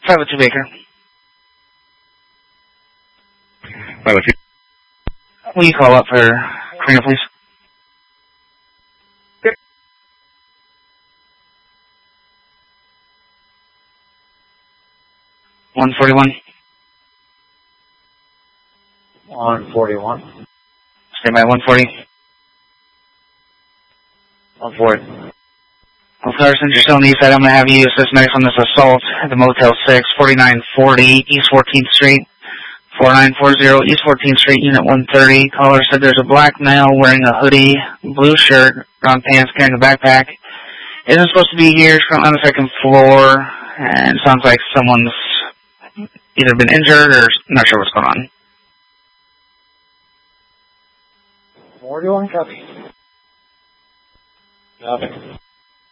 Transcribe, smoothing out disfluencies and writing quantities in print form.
502 Baker. 502. Will you call up for Karina, please? Yep. 141. 141. Stay by 140. 140. Well, since you're still on the east side, I'm going to have you assist medics on this assault at the Motel 6, 4940 East 14th Street. 4940 East 14th Street, Unit 130. Caller said there's a black male wearing a hoodie, blue shirt, brown pants, carrying a backpack. Isn't supposed to be here, on the second floor, and sounds like someone's either been injured or not sure what's going on. 41, copy. Copy.